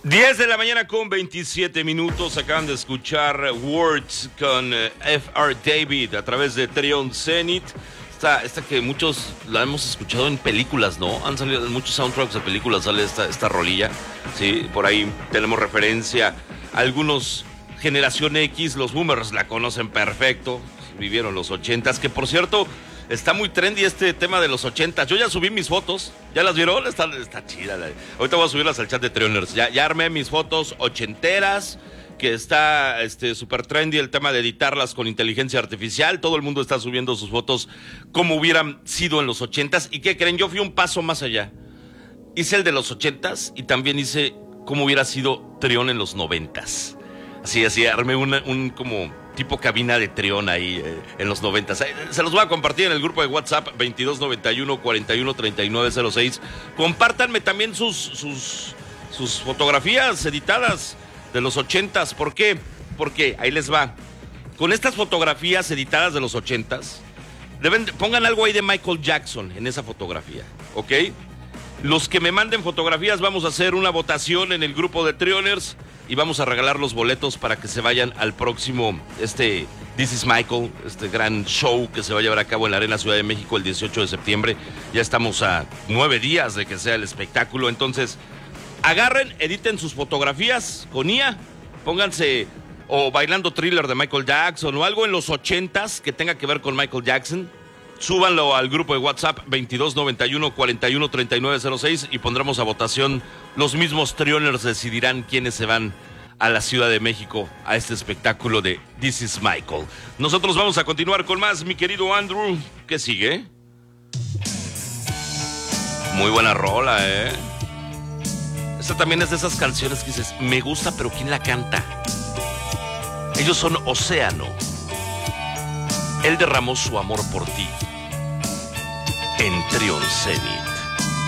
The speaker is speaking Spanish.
10 de la mañana con 27 minutos. Acaban de escuchar Words con F.R. David a través de Trion Zenith. Esta que muchos la hemos escuchado en películas, ¿no? Han salido en muchos soundtracks de películas, sale esta rolilla. Sí, por ahí tenemos referencia a algunos generación X, los boomers la conocen perfecto. Vivieron los 80s, que por cierto está muy trendy este tema de los 80s. Yo ya subí mis fotos. ¿Ya las vieron? Está chida. Ahorita voy a subirlas al chat de Trioners. Ya armé mis fotos ochenteras, que está súper trendy el tema de editarlas con inteligencia artificial. Todo el mundo está subiendo sus fotos como hubieran sido en los 80s. ¿Y qué creen? Yo fui un paso más allá. Hice el de los 80s y también hice cómo hubiera sido Trion en los 90s. Así, armé un como tipo cabina de Trion ahí en los 90. Se los voy a compartir en el grupo de WhatsApp 2291-413906. Compártanme también sus fotografías editadas de los 80s. ¿Por qué? Porque ahí les va. Con estas fotografías editadas de los 80s, pongan algo ahí de Michael Jackson en esa fotografía, ¿ok? Los que me manden fotografías, vamos a hacer una votación en el grupo de Trioners y vamos a regalar los boletos para que se vayan al próximo, This is Michael, este gran show que se va a llevar a cabo en la Arena Ciudad de México el 18 de septiembre. Ya estamos a 9 días de que sea el espectáculo, entonces agarren, editen sus fotografías con IA, pónganse o bailando Thriller de Michael Jackson o algo en los 80s que tenga que ver con Michael Jackson. Súbanlo al grupo de WhatsApp 2291-413906 y pondremos a votación. Los mismos Trioners decidirán quiénes se van a la Ciudad de México a este espectáculo de This is Michael. Nosotros vamos a continuar con más, mi querido Andrew. ¿Qué sigue? Muy buena rola, ¿eh? Esta también es de esas canciones que dices, me gusta, pero ¿quién la canta? Ellos son Océano. Él derramó su amor por ti en Trion Zenith.